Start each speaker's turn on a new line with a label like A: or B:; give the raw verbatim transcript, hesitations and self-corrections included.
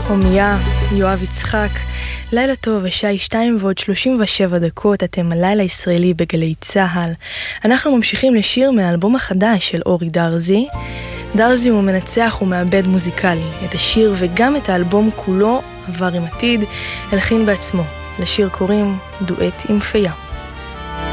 A: חומיה, יואב יצחק. לילה טוב, השעה שתיים ועוד שלושים ושבע דקות, אתם הלילה ישראלי בגלי צהל. אנחנו ממשיכים לשיר מהאלבום החדש של אורי דרזי. דרזי הוא מנצח ומעבד מוזיקלי. את השיר וגם את האלבום כולו עבר עם עתיד, הלחין בעצמו. לשיר קוראים דואט עם פיה.